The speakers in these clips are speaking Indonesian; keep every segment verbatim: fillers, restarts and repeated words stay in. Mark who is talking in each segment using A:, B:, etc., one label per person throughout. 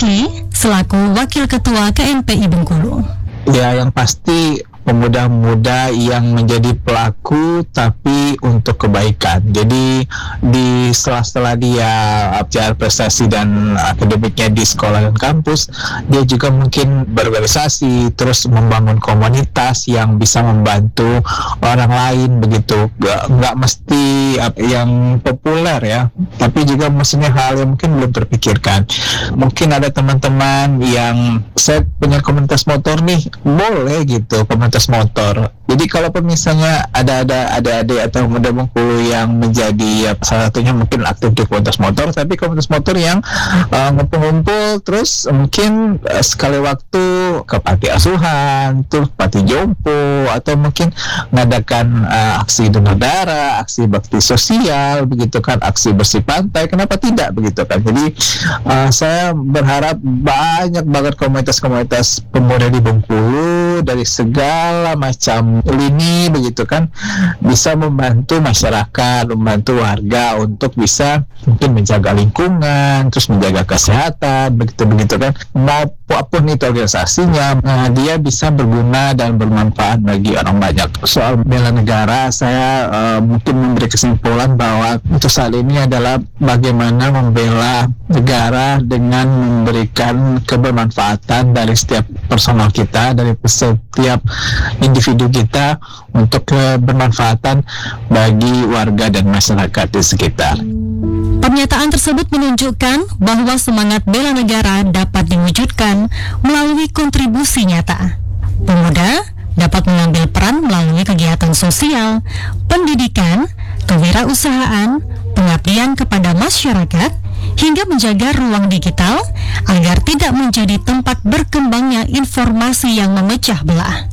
A: Rizky selaku Wakil Ketua K M P I Bengkulu.
B: Ya, yang pasti pemuda-pemuda yang menjadi pelaku tapi untuk kebaikan. Jadi di setelah-setelah dia upjar prestasi dan akademiknya di sekolah dan kampus, dia juga mungkin berorganisasi, terus membangun komunitas yang bisa membantu orang lain begitu. Gak, gak mesti yang populer ya, tapi juga maksudnya hal yang mungkin belum terpikirkan. Mungkin ada teman-teman yang saya punya komunitas motor nih, boleh gitu komunitas motor. Jadi kalaupun misalnya ada ada ada adik atau muda Bengkulu yang menjadi ya, salah satunya mungkin aktif di komunitas motor, tapi komunitas motor yang uh, ngumpul-ngumpul terus mungkin uh, sekali waktu ke panti asuhan, terus panti jompo, atau mungkin mengadakan uh, aksi donor darah, aksi bakti sosial, begitu kan, aksi bersih pantai, kenapa tidak begitu kan. Jadi uh, saya berharap banyak banget komunitas-komunitas pemuda di Bengkulu dari segala macam lini begitu kan bisa membantu masyarakat, membantu warga untuk bisa mungkin menjaga lingkungan, terus menjaga kesehatan begitu-begitu kan. Maupun itu organisasinya, nah, dia bisa berguna dan bermanfaat bagi orang banyak. Soal bela negara, saya uh, mungkin memberi kesimpulan bahwa untuk saat ini adalah bagaimana membela negara dengan memberikan kebermanfaatan dari setiap personal kita, dari setiap individu kita untuk kebermanfaatan bagi warga dan masyarakat di sekitar.
A: Pernyataan tersebut menunjukkan bahwa semangat bela negara dapat diwujudkan melalui kontribusi nyata. Pemuda dapat mengambil peran melalui kegiatan sosial, pendidikan, kewirausahaan, pengabdian kepada masyarakat, hingga menjaga ruang digital agar tidak menjadi tempat berkembangnya informasi yang memecah belah.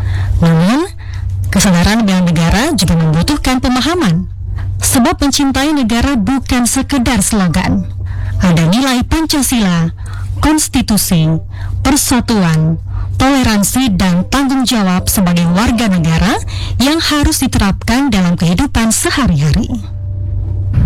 A: Namun, kesadaran bela negara juga membutuhkan pemahaman. Sebab mencintai negara bukan sekedar slogan. Ada nilai Pancasila, konstitusi, persatuan, toleransi, dan tanggung jawab sebagai warga negara yang harus diterapkan dalam kehidupan sehari-hari.